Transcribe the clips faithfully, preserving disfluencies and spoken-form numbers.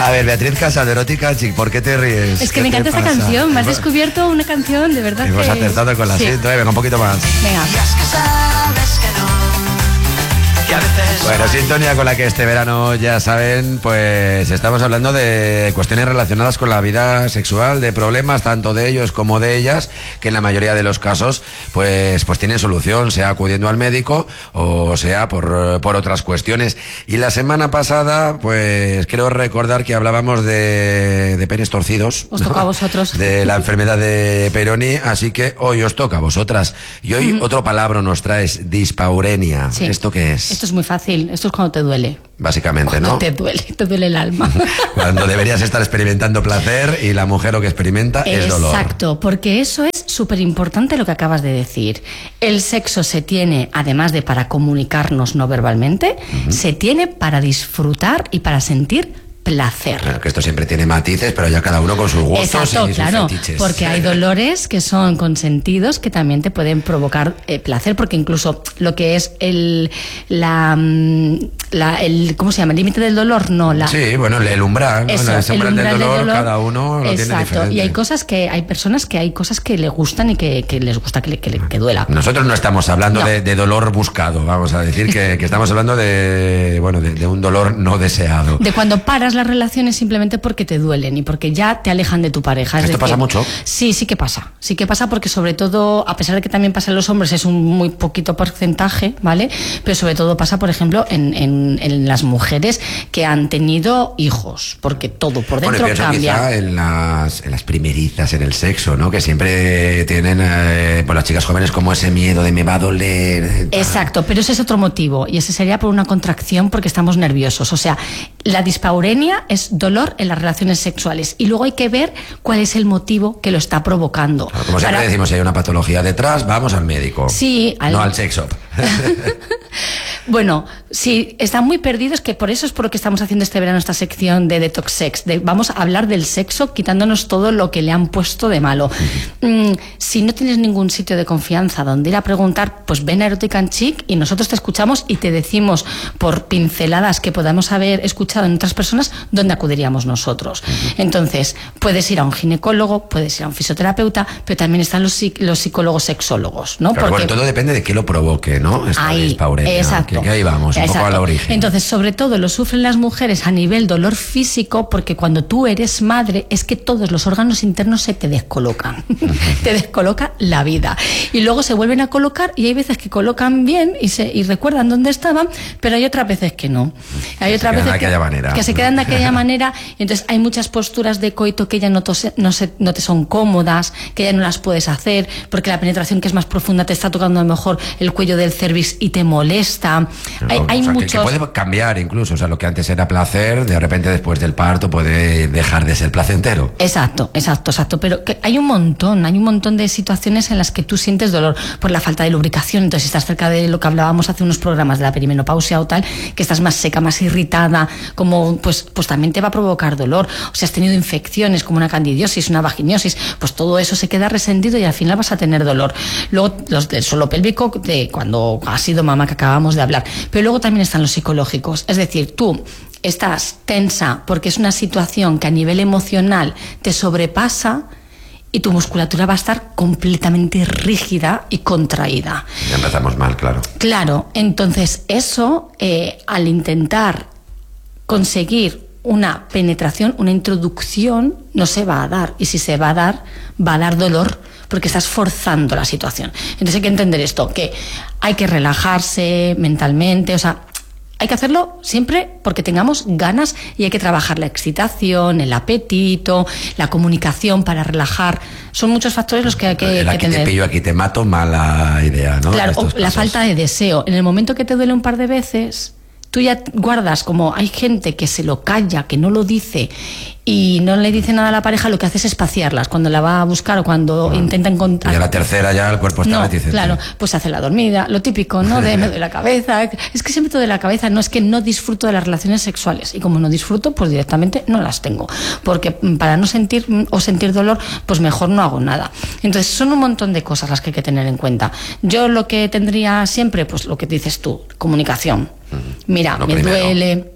A ver, Beatriz Casado, Erótica Chic, ¿por qué te ríes? Es que me encanta esta pasa? canción, me has descubierto una canción de verdad. Hemos que... acertado con la sí. cinta, eh, venga, un poquito más. Venga. Y es que sabes que no, que a veces... Bueno, sintonía con la que este verano, ya saben, pues estamos hablando de cuestiones relacionadas con la vida sexual, de problemas tanto de ellos como de ellas, que en la mayoría de los casos pues, pues tienen solución, sea acudiendo al médico o sea por, por otras cuestiones. Y la semana pasada, pues creo recordar que hablábamos de, de penes torcidos. Os toca, ¿no?, a vosotros. De la enfermedad de Peyronie, así que hoy os toca a vosotras. Y hoy mm. otro palabra nos traes, dispaurenia. Sí. ¿Esto qué es? Esto es muy fácil, esto es cuando te duele. Básicamente, cuando ¿no? te duele, te duele el alma. Cuando deberías estar experimentando placer y la mujer lo que experimenta es dolor. Exacto, porque eso es súper importante lo que acabas de decir. El sexo se tiene, además de para comunicarnos no verbalmente, uh-huh. se tiene para disfrutar y para sentir placer. Claro, que esto siempre tiene matices, pero ya cada uno con sus gustos. Exacto, y claro, sus fetiches. Porque hay dolores que son consentidos que también te pueden provocar eh, placer, porque incluso lo que es el la, la el ¿cómo se llama? El límite del dolor, no la. Sí, bueno, el umbral, ¿no? Eso, el umbral, el umbral del, dolor, del dolor, cada uno lo exacto, tiene diferente. Y hay cosas que hay personas que hay cosas que le gustan y que, que les gusta que, le, que, que duela. Nosotros no estamos hablando no. de, de dolor buscado, vamos a decir que, que estamos hablando de bueno de, de un dolor no deseado. De cuando paras las relaciones simplemente porque te duelen y porque ya te alejan de tu pareja. Es ¿Esto decir, pasa mucho? Sí, sí que pasa. Sí que pasa porque sobre todo, a pesar de que también pasa en los hombres, es un muy poquito porcentaje, ¿vale? Pero sobre todo pasa, por ejemplo, en, en, en las mujeres que han tenido hijos, porque todo por dentro bueno, cambia. Quizá en las, en las primerizas en el sexo, ¿no? Que siempre tienen, eh, por las chicas jóvenes, como ese miedo de me va a doler. Exacto, pero ese es otro motivo y ese sería por una contracción porque estamos nerviosos. O sea, la dispaurenia es dolor en las relaciones sexuales y luego hay que ver cuál es el motivo que lo está provocando. Claro, como siempre Para... decimos, si hay una patología detrás, vamos al médico. Sí, al... no al sexo. Bueno, si están muy perdidos, que por eso es por lo que estamos haciendo este verano esta sección de Detox Sex, de vamos a hablar del sexo quitándonos todo lo que le han puesto de malo. Mm, si no tienes ningún sitio de confianza donde ir a preguntar, pues ven a Erotic and Chic y nosotros te escuchamos y te decimos por pinceladas que podamos haber escuchado en otras personas dónde acudiríamos nosotros. Entonces, puedes ir a un ginecólogo, puedes ir a un fisioterapeuta, pero también están los, los psicólogos sexólogos, ¿no? Claro, Porque bueno, todo depende de qué lo provoque, ¿no? Esta ahí, dispaurenia. exacto. Que, que ahí vamos, un exacto. poco al origen. Entonces, sobre todo lo sufren las mujeres a nivel dolor físico, porque cuando tú eres madre es que todos los órganos internos se te descolocan. Te descoloca la vida. Y luego se vuelven a colocar y hay veces que colocan bien y, se, y recuerdan dónde estaban, pero hay otras veces que no. Hay otras veces que, manera. que se quedan de aquella manera y entonces hay muchas posturas de coito que ya no, tose, no, se, no te son cómodas, que ya no las puedes hacer, porque la penetración que es más profunda te está tocando a lo mejor el cuello del cervix y te molesta. Hay, o hay sea, muchos... que, que puede cambiar incluso, o sea, lo que antes era placer, de repente después del parto puede dejar de ser placentero. Exacto, exacto, exacto, pero que hay un montón, hay un montón de situaciones en las que tú sientes dolor por la falta de lubricación, entonces si estás cerca de lo que hablábamos hace unos programas de la perimenopausia o tal, que estás más seca, más irritada, como pues, pues también te va a provocar dolor, o si has tenido infecciones como una candidiosis, una vaginiosis, pues todo eso se queda resentido y al final vas a tener dolor. Luego los del suelo pélvico, de cuando ha sido mamá que acabamos de hablar, pero luego también están los psicológicos, es decir, tú estás tensa porque es una situación que a nivel emocional te sobrepasa y tu musculatura va a estar completamente rígida y contraída. Ya empezamos mal, claro. Claro, entonces eso, eh, al intentar conseguir una penetración, una introducción, no se va a dar. Y si se va a dar, va a dar dolor, porque estás forzando la situación. Entonces hay que entender esto, que hay que relajarse mentalmente, o sea, hay que hacerlo siempre porque tengamos ganas y hay que trabajar la excitación, el apetito, la comunicación para relajar. Son muchos factores los que hay que, el que aquí tener. te pillo, aquí te mato, mala idea, ¿no? Claro, o la casos. falta de deseo. En el momento que te duele un par de veces, tú ya guardas, como hay gente que se lo calla, que no lo dice y no le dice nada a la pareja, lo que hace es espaciarlas cuando la va a buscar o cuando bueno, intenta encontrar. Y a la tercera ya el cuerpo está no, reticente. Claro, pues hace la dormida, lo típico, ¿no? De me duele la cabeza. Es que siempre te duele la cabeza, no es que no disfruto de las relaciones sexuales. Y como no disfruto, pues directamente no las tengo. Porque para no sentir o sentir dolor, pues mejor no hago nada. Entonces son un montón de cosas las que hay que tener en cuenta. Yo lo que tendría siempre, pues lo que dices tú, comunicación. Mira, lo me primero. duele.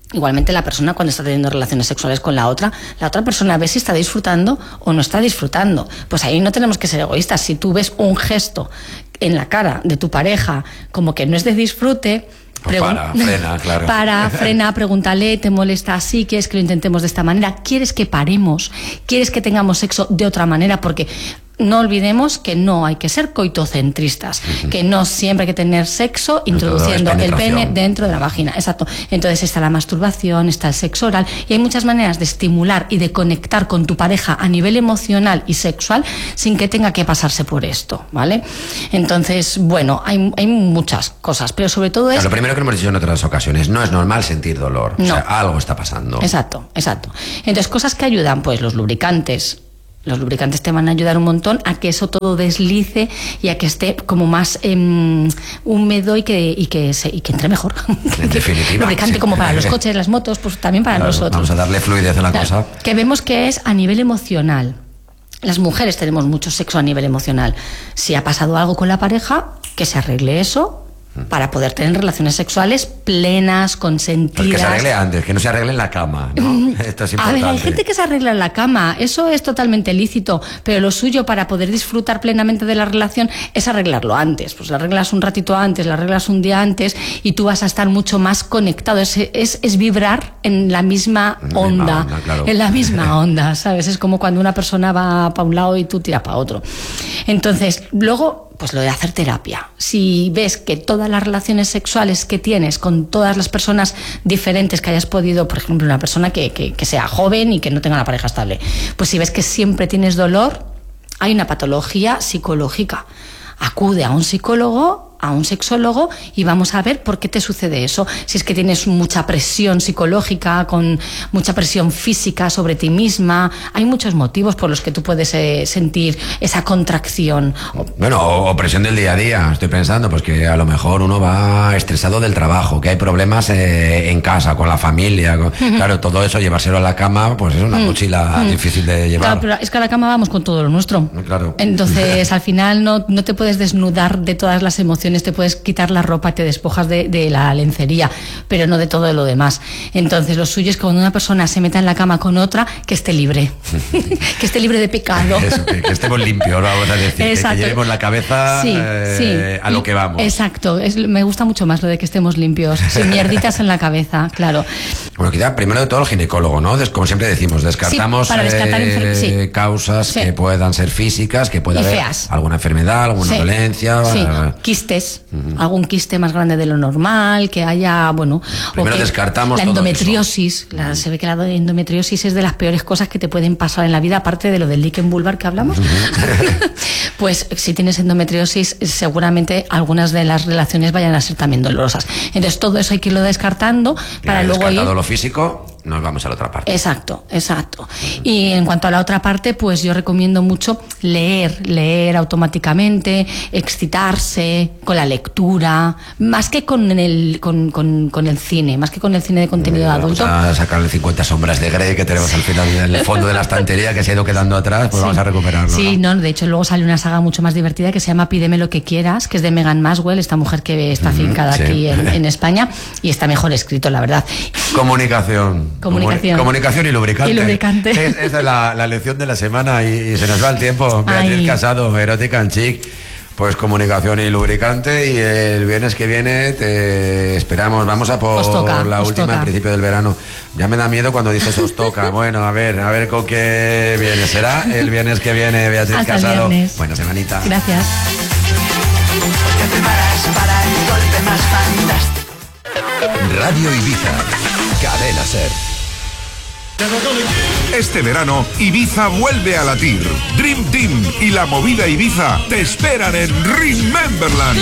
Igualmente la persona cuando está teniendo relaciones sexuales con la otra, la otra persona ve si está disfrutando o no está disfrutando. Pues ahí no tenemos que ser egoístas. Si tú ves un gesto en la cara de tu pareja como que no es de disfrute, pues para, frena, claro. Para, frena, pregúntale, ¿te molesta así? ¿Quieres que lo intentemos de esta manera? ¿Quieres que paremos? ¿Quieres que tengamos sexo de otra manera? Porque no olvidemos que no hay que ser coitocentristas, uh-huh. que no siempre hay que tener sexo introduciendo el pene dentro de la vagina. Exacto. Entonces está la masturbación, está el sexo oral y hay muchas maneras de estimular y de conectar con tu pareja a nivel emocional y sexual sin que tenga que pasarse por esto, ¿vale? Entonces, bueno, hay, hay muchas cosas, pero sobre todo es... Claro, lo primero que hemos dicho en otras ocasiones, no es normal sentir dolor, no. O sea, algo está pasando. Exacto, exacto. Entonces, cosas que ayudan, pues los lubricantes. Los lubricantes te van a ayudar un montón a que eso todo deslice y a que esté como más eh, húmedo y que, y, que se, y que entre mejor. En definitiva. Lubricante sí. como para los coches, las motos, pues también para claro, nosotros. Vamos a darle fluidez a la claro, cosa. Que vemos que es a nivel emocional. Las mujeres tenemos mucho sexo a nivel emocional. Si ha pasado algo con la pareja, que se arregle eso para poder tener relaciones sexuales plenas, consentidas. Pues que se arregle antes, que no se arregle en la cama, ¿no? Esto es importante. A ver, hay gente que se arregla en la cama, eso es totalmente lícito, pero lo suyo para poder disfrutar plenamente de la relación es arreglarlo antes. Pues lo arreglas un ratito antes, lo arreglas un día antes y tú vas a estar mucho más conectado. Es, es, es vibrar en la misma en la onda, misma onda claro. en la misma onda, ¿sabes? Es como cuando una persona va para un lado y tú tiras para otro. Entonces, luego... pues lo de hacer terapia. Si ves que todas las relaciones sexuales que tienes con todas las personas diferentes que hayas podido, por ejemplo, una persona que, que, que sea joven y que no tenga una pareja estable, pues si ves que siempre tienes dolor, hay una patología psicológica. Acude a un psicólogo, a un sexólogo y vamos a ver por qué te sucede eso. Si es que tienes mucha presión psicológica, con mucha presión física sobre ti misma, hay muchos motivos por los que tú puedes eh, sentir esa contracción. Bueno, o, o presión del día a día, estoy pensando, pues que a lo mejor uno va estresado del trabajo, que hay problemas eh, en casa, con la familia, con... Uh-huh. Claro, todo eso, llevárselo a la cama, pues es una uh-huh. mochila uh-huh. difícil de llevar. Claro, pero es que a la cama vamos con todo lo nuestro. Claro. Entonces, al final no, no te puedes desnudar de todas las emociones, te puedes quitar la ropa, te despojas de, de la lencería, pero no de todo lo demás. Entonces lo suyo es que cuando una persona se meta en la cama con otra, que esté libre, que esté libre de pecado. Eso, que, que estemos limpios, vamos a decir, que, que llevemos la cabeza sí, eh, sí. a lo que vamos. Exacto, es, me gusta mucho más lo de que estemos limpios, sin mierditas en la cabeza, claro. Bueno, quizá primero de todo el ginecólogo, ¿no? Des, como siempre decimos, descartamos sí, para descartar eh, sí. causas sí. que puedan ser físicas, que pueda y haber feas. alguna enfermedad, alguna sí. dolencia. Sí. Uh, quistes, uh-huh. algún quiste más grande de lo normal, que haya, bueno... Primero que descartamos la todo endometriosis, eso. La, se ve que la endometriosis es de las peores cosas que te pueden pasar en la vida, aparte de lo del líquen vulvar que hablamos. Uh-huh. Pues si tienes endometriosis, seguramente algunas de las relaciones vayan a ser también dolorosas. Entonces todo eso hay que irlo descartando para luego ir... lo físico, nos vamos a la otra parte. Exacto, exacto. Uh-huh. Y en cuanto a la otra parte, pues yo recomiendo mucho leer, leer automáticamente, excitarse con la lectura, más que con el con, con, con el cine, más que con el cine de contenido eh, adulto. Vamos a sacarle cincuenta sombras de Grey que tenemos al final en el fondo de la estantería que se ha ido quedando atrás, pues sí. vamos a recuperarlo. Sí, ¿no? no, de hecho luego sale una saga mucho más divertida que se llama Pídeme lo que quieras, que es de Megan Maswell, esta mujer que está afincada sí. aquí en, en España y está mejor escrito, la verdad. Comunicación. Comunicación. Comunicación y lubricante. Y lubricante. Es, esa es la, la lección de la semana y, y se nos va el tiempo. Beatriz Casado, Erótica and Chic. Pues comunicación y lubricante y el viernes que viene te esperamos. Vamos a por toca, la última toca. al principio del verano. Ya me da miedo cuando dices os toca. Bueno, a ver, a ver con qué viene. ¿Será el viernes que viene, Beatriz Hasta Casado? El viernes. Buena semanita. Gracias. Porque te paras para el golpe más fantástico. Radio Ibiza, Cadena Ser. Este verano, Ibiza vuelve a latir. Dream Team y la movida Ibiza te esperan en Rememberland.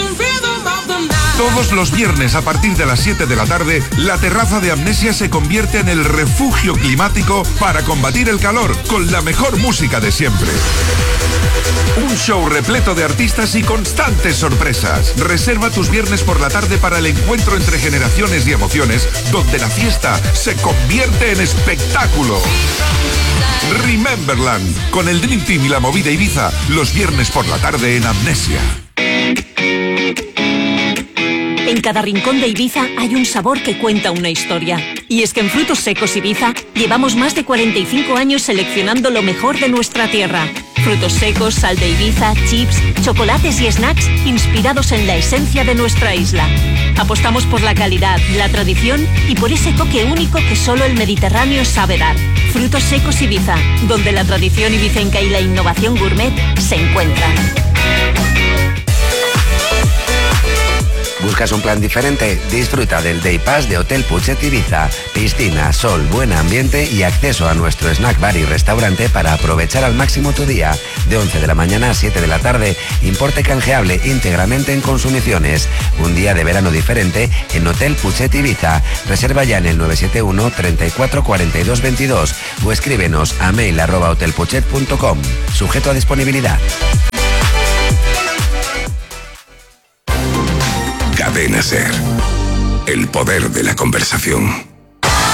Todos los viernes a partir de las siete de la tarde, la terraza de Amnesia se convierte en el refugio climático para combatir el calor con la mejor música de siempre. Un show repleto de artistas y constantes sorpresas. Reserva tus viernes por la tarde para el encuentro entre generaciones y emociones, donde la fiesta se convierte en espectáculo. Rememberland, con el Dream Team y la movida Ibiza, los viernes por la tarde en Amnesia. En En cada rincón de Ibiza hay un sabor que cuenta una historia. Y es que en Frutos Secos Ibiza llevamos más de cuarenta y cinco años seleccionando lo mejor de nuestra tierra. Frutos secos, sal de Ibiza, chips, chocolates y snacks inspirados en la esencia de nuestra isla. Apostamos por la calidad, la tradición y por ese toque único que solo el Mediterráneo sabe dar. Frutos Secos Ibiza, donde la tradición ibicenca y la innovación gourmet se encuentran. ¿Buscas un plan diferente? Disfruta del Day Pass de Hotel Puchet Ibiza. Piscina, sol, buen ambiente y acceso a nuestro snack bar y restaurante para aprovechar al máximo tu día. De once de la mañana a siete de la tarde, importe canjeable íntegramente en consumiciones. Un día de verano diferente en Hotel Puchet Ibiza. Reserva ya en el nueve siete uno, treinta y cuatro, cuarenta y dos veintidós o escríbenos a mail arroba hotelpuchet punto com. Sujeto a disponibilidad. Cadena Ser. El poder de la conversación.